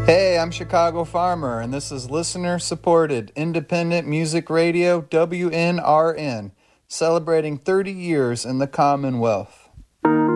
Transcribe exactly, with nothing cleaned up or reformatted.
Hey, I'm Chicago Farmer, and this is listener-supported independent music radio W N R N, celebrating thirty years in the Commonwealth.